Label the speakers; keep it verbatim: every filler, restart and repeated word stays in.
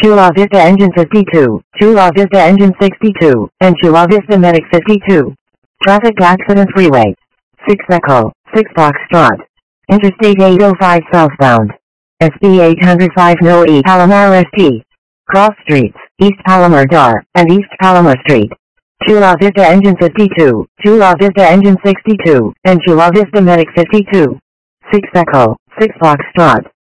Speaker 1: Chula Vista Engine fifty-two, Chula Vista Engine sixty-two, and Chula Vista Medic fifty-two. Traffic Accident Freeway. six Echo, six Foxtrot. Interstate eight oh five southbound. S B eight oh five N O E Palomar S T. Cross streets, East Palomar Dar, and East Palomar Street. Chula Vista Engine fifty-two, Chula Vista Engine sixty-two, and Chula Vista Medic fifty-two. six Echo, six Foxtrot.